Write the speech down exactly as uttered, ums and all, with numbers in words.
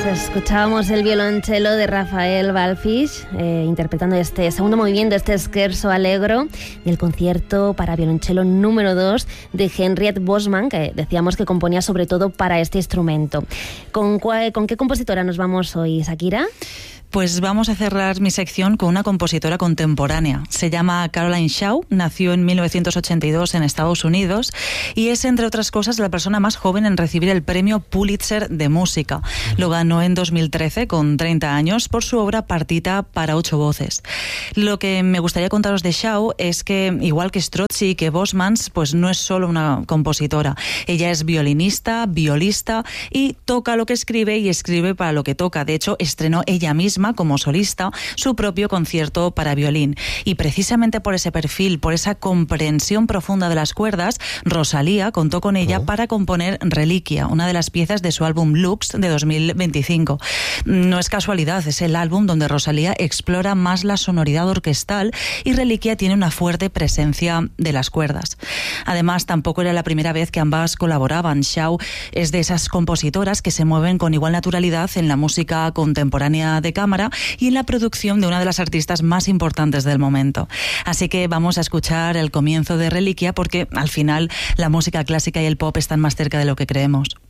Escuchábamos el violonchelo de Rafael Balfish eh, interpretando este segundo movimiento, este scherzo allegro del concierto para violonchelo número dos de Henriette Bosman, que decíamos que componía sobre todo para este instrumento. ¿Con, cuál, con qué compositora nos vamos hoy, Shakira? Pues vamos a cerrar mi sección con una compositora contemporánea. Se llama Caroline Shaw, nació en mil novecientos ochenta y dos en Estados Unidos y es, entre otras cosas, la persona más joven en recibir el premio Pulitzer de música. Lo ganó en dos mil trece, con treinta años, por su obra Partita para ocho voces. Lo que me gustaría contaros de Shaw es que, igual que Strozzi y que Bosmans, pues no es solo una compositora. Ella es violinista, violista y toca lo que escribe y escribe para lo que toca. De hecho, estrenó ella misma como solista su propio concierto para violín, y precisamente por ese perfil, por esa comprensión profunda de las cuerdas, Rosalía contó con ella oh. para componer Reliquia, una de las piezas de su álbum Lux de dos mil veinticinco. No es casualidad, es el álbum donde Rosalía explora más la sonoridad orquestal y Reliquia tiene una fuerte presencia de las cuerdas. Además, tampoco era la primera vez que ambas colaboraban. Shaw es de esas compositoras que se mueven con igual naturalidad en la música contemporánea de cámara y en la producción de una de las artistas más importantes del momento. Así que vamos a escuchar el comienzo de Reliquia, porque al final la música clásica y el pop están más cerca de lo que creemos.